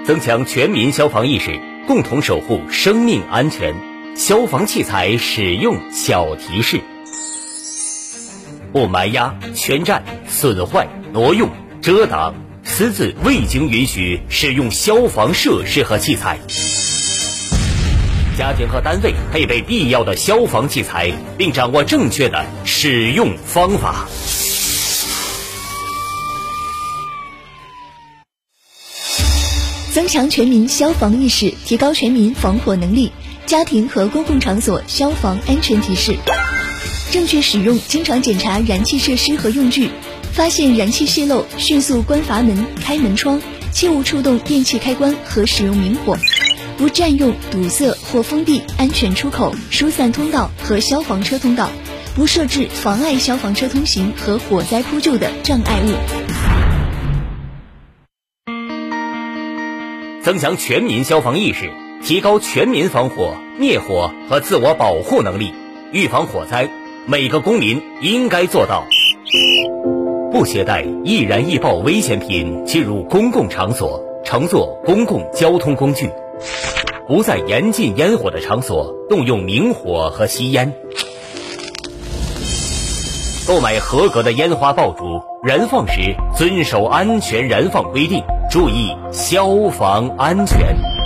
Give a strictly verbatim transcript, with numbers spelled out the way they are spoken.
增强全民消防意识，共同守护生命安全。消防器材使用小提示：不埋压、圈占、损坏、挪用、遮挡、私自未经允许使用消防设施和器材。家庭和单位配备必要的消防器材，并掌握正确的使用方法。 增强全民消防意识，提高全民防火能力。家庭和公共场所消防安全提示：正确使用，经常检查燃气设施和用具，发现燃气泄漏，迅速关阀门、开门窗，切勿触动电器开关和使用明火。不占用、堵塞或封闭安全出口、疏散通道和消防车通道，不设置妨碍消防车通行和火灾扑救的障碍物。 增强全民消防意识，提高全民防火、灭火和自我保护能力。预防火灾，每个公民应该做到：不携带易燃易爆危险品进入公共场所，乘坐公共交通工具。不在严禁烟火的场所动用明火和吸烟。购买合格的烟花爆竹，燃放时遵守安全燃放规定，注意消防安全。